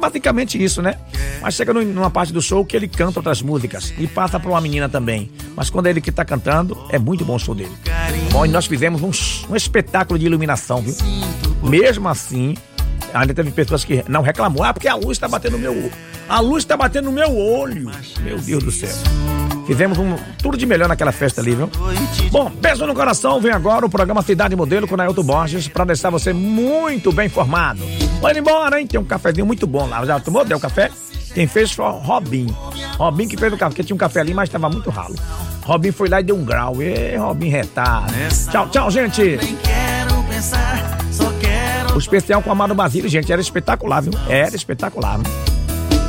basicamente isso, né? Mas chega numa parte do show que ele canta outras músicas e passa pra uma menina também. Mas quando é ele que tá cantando, é muito bom o show dele. Bom, e nós fizemos um espetáculo de iluminação, viu? Mesmo assim, ainda teve pessoas que não reclamou. Porque a luz tá batendo no meu olho. A luz tá batendo no meu olho. Meu Deus do céu. Fizemos tudo de melhor naquela festa ali, viu? Bom, beijo no coração. Vem agora o programa Cidade Modelo com Nailton Borges pra deixar você muito bem informado. Vai embora, hein? Tem um cafezinho muito bom lá. Já tomou? Deu café? Quem fez foi o Robin. Robin que fez o café, porque tinha um café ali, mas estava muito ralo. Robin foi lá e deu um grau. Robin retado. Tchau, tchau, gente. O especial com o Amado Basílio, gente, era espetacular, viu? Era espetacular, viu?